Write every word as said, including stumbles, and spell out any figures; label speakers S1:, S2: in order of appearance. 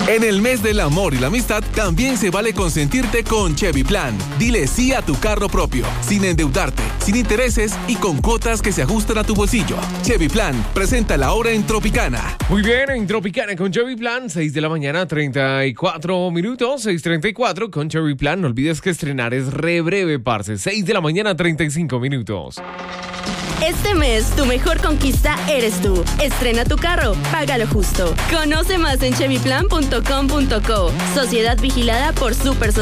S1: En el mes del amor y la amistad, también se vale consentirte con Chevy Plan. Dile sí a tu carro propio, sin endeudarte, sin intereses y con cuotas que se ajustan a tu bolsillo. Chevy Plan, presenta la hora en Tropicana.
S2: Muy bien, en Tropicana con Chevy Plan, seis de la mañana, treinta y cuatro minutos, seis treinta y cuatro con Chevy Plan. No olvides que estrenar es re breve, parce. seis de la mañana, treinta y cinco minutos.
S3: Este mes, tu mejor conquista eres tú. Estrena tu carro, págalo justo. Conoce más en chevy plan punto com punto co. Sociedad vigilada por Super